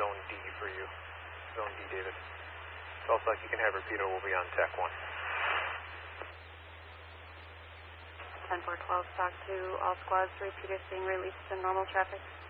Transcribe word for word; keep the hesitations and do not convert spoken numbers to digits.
Zone D for you. Zone D, David. Tulsa, you can have Rapido. We'll be on Tech one. ten four twelve, stock two, all squads, Rapido being released to normal traffic.